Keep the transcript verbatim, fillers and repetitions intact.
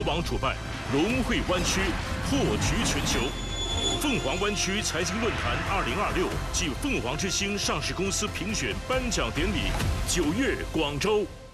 网主办融汇湾区破局全球。凤凰湾区财经论坛二零二六暨凤凰之星上市公司评选颁奖典礼，九月广州。